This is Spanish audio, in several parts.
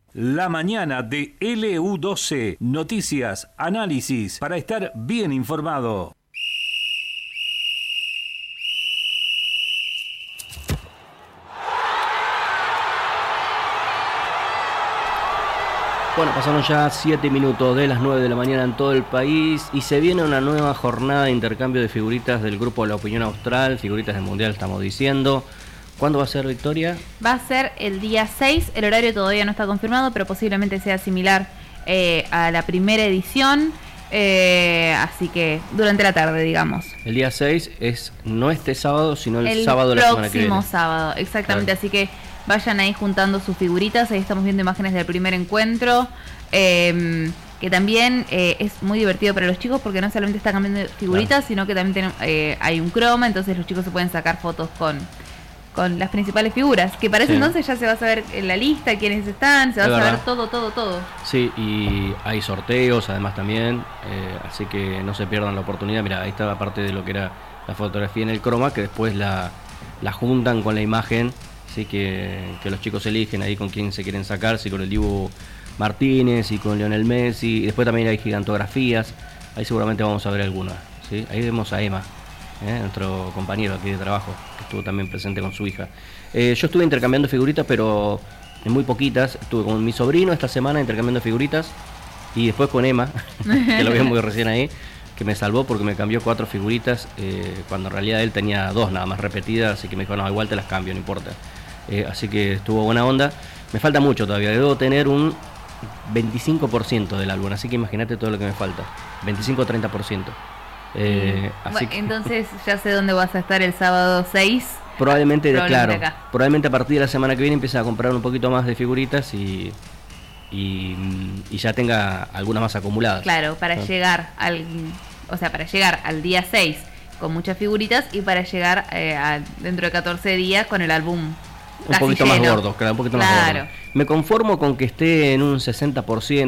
La mañana de LU12. Noticias, análisis, para estar bien informado. Bueno, pasaron ya 7 minutos de las 9 de la mañana en todo el país y se viene una nueva jornada de intercambio de figuritas del grupo La Opinión Austral, figuritas del Mundial estamos diciendo. ¿Cuándo va a ser, Victoria? Va a ser el día 6, el horario todavía no está confirmado, pero posiblemente sea similar a la primera edición, así que durante la tarde, digamos. El día 6 es no este sábado, sino el sábado de la semana que viene. El próximo sábado, exactamente, claro. Así que vayan ahí juntando sus figuritas, ahí estamos viendo imágenes del primer encuentro, que también es muy divertido para los chicos porque no solamente está cambiando figuritas, claro, sino que también hay un croma, entonces los chicos se pueden sacar fotos con las principales figuras, que para ese entonces ya se va a saber en la lista quiénes están, se va a saber todo. Sí, y hay sorteos además también, así que no se pierdan la oportunidad. Mira, ahí está parte de lo que era la fotografía en el croma, que después la juntan con la imagen, así que los chicos eligen ahí con quién se quieren sacar, si con el Dibu Martínez y con Lionel Messi, y después también hay gigantografías, ahí seguramente vamos a ver algunas, ¿sí? Ahí vemos a Emma, nuestro compañero aquí de trabajo, que estuvo también presente con su hija. Yo estuve intercambiando figuritas, pero muy poquitas. Estuve con mi sobrino esta semana intercambiando figuritas, y después con Emma, que lo vimos muy recién ahí, que me salvó porque me cambió 4 figuritas, cuando en realidad él tenía 2 nada más repetidas, así que me dijo, no, igual te las cambio, no importa. Así que estuvo buena onda. Me falta mucho todavía, debo tener un 25% del álbum, así que imagínate todo lo que me falta, 25-30%. Bueno, entonces ya sé dónde vas a estar el sábado 6. Probablemente a partir de la semana que viene empiece a comprar un poquito más de figuritas y ya tenga algunas más acumuladas. Claro, para llegar al día 6 con muchas figuritas y para llegar dentro de 14 días con el álbum un poquito lleno. Más gordo, claro, un poquito más gordo. Me conformo con que esté en un 60%,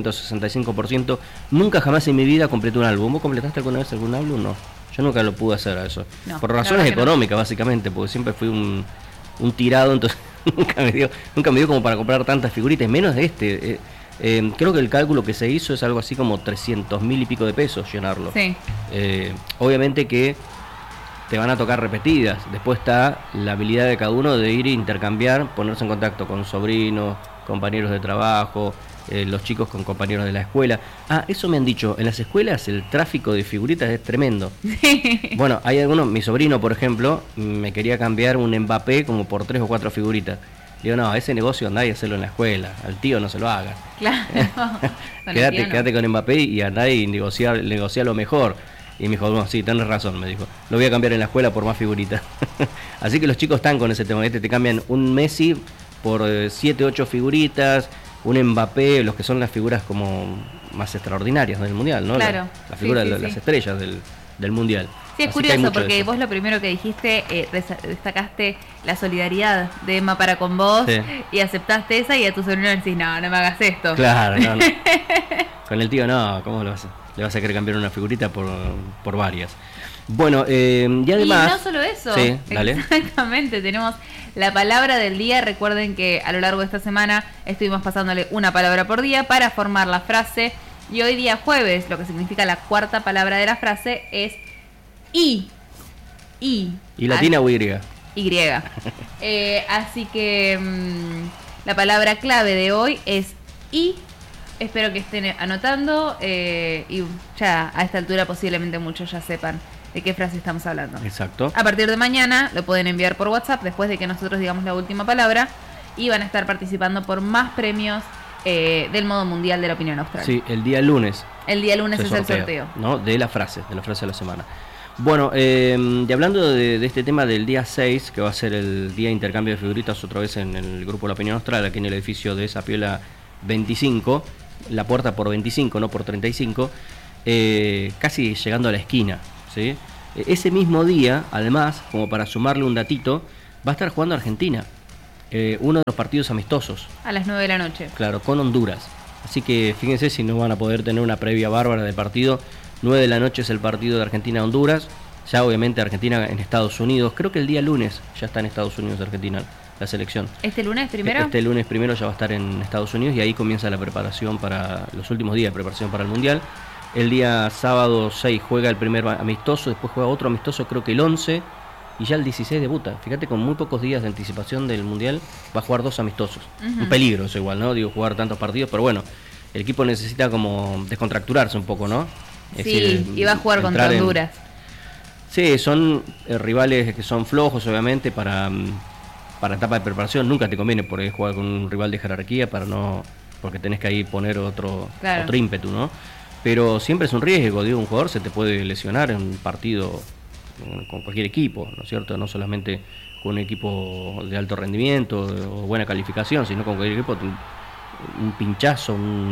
65%. Nunca jamás en mi vida completé un álbum. ¿Vos completaste alguna vez algún álbum? No. Yo nunca lo pude hacer a eso. No, por razones económicas, básicamente, porque siempre fui un tirado, entonces nunca me dio como para comprar tantas figuritas, menos de este. Creo que el cálculo que se hizo es algo así como 300.000 y pico de pesos llenarlo. Sí. Obviamente que te van a tocar repetidas. Después está la habilidad de cada uno de ir a intercambiar, ponerse en contacto con sobrinos, compañeros de trabajo, los chicos con compañeros de la escuela. Eso me han dicho, en las escuelas el tráfico de figuritas es tremendo. Bueno, hay algunos, mi sobrino por ejemplo, me quería cambiar un Mbappé como por 3 o 4 figuritas. Digo, no, ese negocio andá y hacerlo en la escuela, al tío no se lo haga. Claro. Quédate con Mbappé y andá y negocialo mejor. Y me dijo, no, sí, tenés razón, me dijo. Lo voy a cambiar en la escuela por más figuritas. Así que los chicos están con ese tema. Te cambian un Messi por 7, 8 figuritas, un Mbappé, los que son las figuras como más extraordinarias del Mundial, ¿no? Claro. La figura de las estrellas del Mundial. Sí, es curioso porque vos lo primero que dijiste, destacaste la solidaridad de Emma para con vos, sí, y aceptaste esa, y a tu sobrino le decís, no me hagas esto. Claro, no. Con el tío no, ¿cómo lo vas a hacer? Le vas a querer cambiar una figurita por varias. Bueno, y además... Y no solo eso. Sí, dale. Exactamente, tenemos la palabra del día. Recuerden que a lo largo de esta semana estuvimos pasándole una palabra por día para formar la frase. Y hoy día jueves, lo que significa la cuarta palabra de la frase es I. ¿Y latina o Y? Y. Así que la palabra clave de hoy es I. Espero que estén anotando y ya a esta altura posiblemente muchos ya sepan de qué frase estamos hablando. Exacto. A partir de mañana lo pueden enviar por WhatsApp después de que nosotros digamos la última palabra y van a estar participando por más premios del modo mundial de la opinión austral. Sí, el día lunes. El día lunes es el sorteo, ¿no? De la frase de la semana. Bueno, y hablando de este tema del día 6, que va a ser el día de intercambio de figuritas otra vez en el grupo La Opinión Austral, aquí en el edificio de Zapiola 25, la puerta por 25, no por 35, casi llegando a la esquina, ¿sí? Ese mismo día, además, como para sumarle un datito, va a estar jugando Argentina, uno de los partidos amistosos. A las 9 de la noche. Claro, con Honduras. Así que fíjense si no van a poder tener una previa bárbara del partido. 9 de la noche es el partido de Argentina-Honduras. Ya obviamente Argentina en Estados Unidos. Creo que el día lunes ya está en Estados Unidos Argentina. la selección. ¿Este lunes primero? Este lunes primero ya va a estar en Estados Unidos y ahí comienza la preparación para los últimos días de preparación para el Mundial. El día sábado 6 juega el primer amistoso, después juega otro amistoso, creo que el 11, y ya el 16 debuta. Fíjate, con muy pocos días de anticipación del Mundial va a jugar 2 amistosos. Un peligro eso igual, ¿no? Digo, jugar tantos partidos, pero bueno, el equipo necesita como descontracturarse un poco, ¿no? Es decir, y va a jugar contra Honduras. Sí, son rivales que son flojos, obviamente, para etapa de preparación. Nunca te conviene por ahí jugar con un rival de jerarquía, porque tenés que ahí poner otro ímpetu, ¿no? Pero siempre es un riesgo, digo, un jugador se te puede lesionar en un partido con cualquier equipo, ¿no es cierto? No solamente con un equipo de alto rendimiento o buena calificación, sino con cualquier equipo, un pinchazo,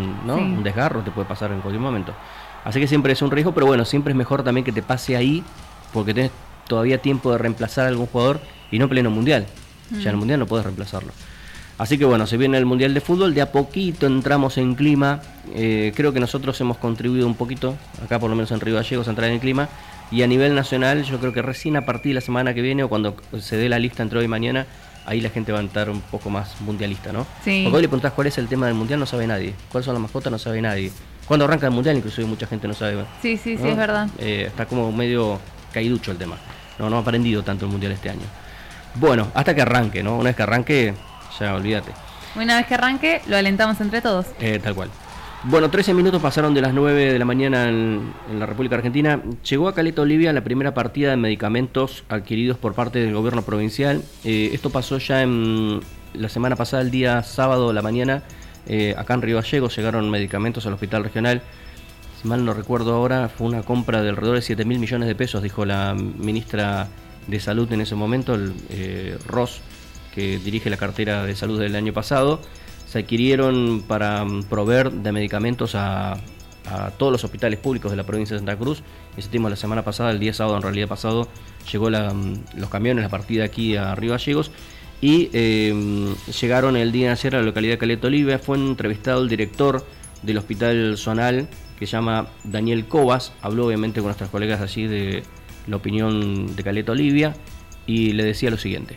un desgarro te puede pasar en cualquier momento. Así que siempre es un riesgo, pero bueno, siempre es mejor también que te pase ahí, porque tenés todavía tiempo de reemplazar a algún jugador y no en pleno mundial. Ya en el mundial no podés reemplazarlo. Así que bueno, se viene el Mundial de Fútbol, de a poquito entramos en clima. Creo que nosotros hemos contribuido un poquito, acá por lo menos en Río Gallegos, a entrar en el clima. Y a nivel nacional, yo creo que recién a partir de la semana que viene o cuando se dé la lista entre hoy y mañana, ahí la gente va a entrar un poco más mundialista, ¿no? Sí. Porque hoy le preguntás cuál es el tema del Mundial, no sabe nadie. ¿Cuáles son las mascotas? No sabe nadie. ¿Cuándo arranca el Mundial? Inclusive mucha gente no sabe. Sí, ¿no? es verdad. Está como medio caíducho el tema. No ha aprendido tanto el Mundial este año. Bueno, hasta que arranque, ¿no? Una vez que arranque, ya olvídate. Una vez que arranque, lo alentamos entre todos. Tal cual. Bueno, 13 minutos pasaron de las 9 de la mañana en la República Argentina. Llegó a Caleta Olivia la primera partida de medicamentos adquiridos por parte del gobierno provincial. Esto pasó ya en la semana pasada, el día sábado de la mañana. Acá en Río Gallegos llegaron medicamentos al hospital regional. Si mal no recuerdo ahora, fue una compra de alrededor de 7.000 millones de pesos, dijo la ministra de Salud en ese momento, Ross, que dirige la cartera de salud del año pasado. Se adquirieron para proveer de medicamentos a todos los hospitales públicos de la provincia de Santa Cruz. Insistimos, la semana pasada, el día sábado en realidad pasado, llegó los camiones, la partida aquí a Río Gallegos, y llegaron el día de ayer a la localidad de Caleta Olivia. Fue entrevistado el director del hospital zonal, que se llama Daniel Cobas. Habló obviamente con nuestras colegas allí de la opinión de Caleta Olivia y le decía lo siguiente.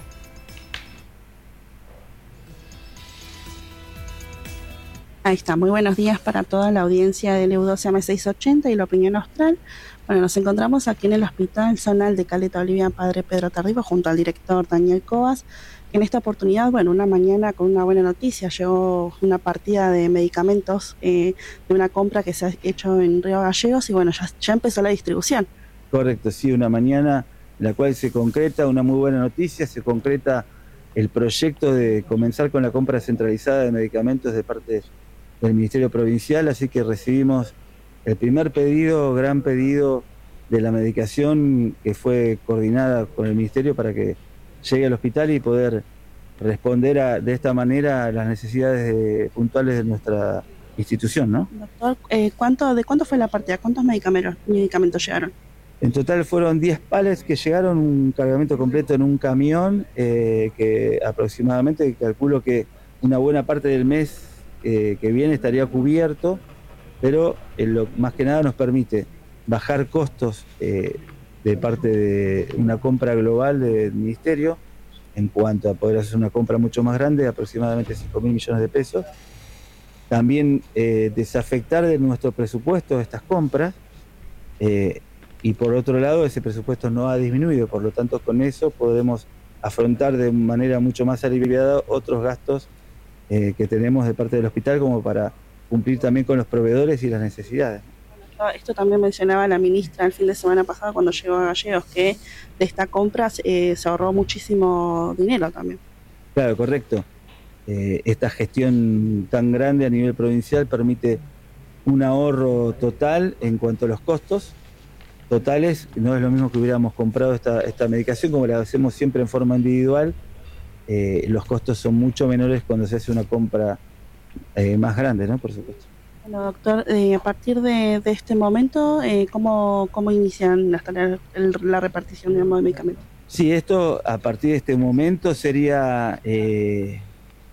Ahí está, muy buenos días para toda la audiencia del EU12M680 y la opinión austral. Bueno, nos encontramos aquí en el Hospital Zonal de Caleta Olivia, Padre Pedro Tarribo, junto al director Daniel Cobas. En esta oportunidad, bueno, una mañana con una buena noticia, llegó una partida de medicamentos de una compra que se ha hecho en Río Gallegos y bueno, ya empezó la distribución. Correcto, sí, una mañana en la cual se concreta una muy buena noticia, se concreta el proyecto de comenzar con la compra centralizada de medicamentos de parte del Ministerio Provincial, así que recibimos el primer pedido, gran pedido de la medicación que fue coordinada con el Ministerio para que llegue al hospital y poder responder de esta manera a las necesidades puntuales de nuestra institución, ¿no? Doctor, ¿de cuánto fue la partida? ¿Cuántos medicamentos llegaron? En total fueron 10 palets que llegaron, un cargamento completo en un camión, que aproximadamente calculo que una buena parte del mes que viene estaría cubierto, pero más que nada nos permite bajar costos de parte de una compra global del Ministerio, en cuanto a poder hacer una compra mucho más grande, de aproximadamente 5.000 millones de pesos. También desafectar de nuestro presupuesto estas compras, y por otro lado ese presupuesto no ha disminuido, por lo tanto con eso podemos afrontar de manera mucho más aliviada otros gastos que tenemos de parte del hospital, como para cumplir también con los proveedores y las necesidades. Esto también mencionaba la ministra el fin de semana pasado cuando llegó a Gallegos, que de esta compra se ahorró muchísimo dinero también. Claro, correcto. Esta gestión tan grande a nivel provincial permite un ahorro total en cuanto a los costos totales. No es lo mismo que hubiéramos comprado esta medicación, como la hacemos siempre en forma individual. Los costos son mucho menores cuando se hace una compra más grande, ¿no? Por supuesto. Bueno, doctor, a partir de este momento, ¿cómo inician hasta la repartición, digamos, de medicamentos? Sí, esto a partir de este momento sería